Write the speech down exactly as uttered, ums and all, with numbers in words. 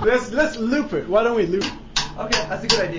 let's let's loop it. Why don't we loop? Okay, that's a good idea.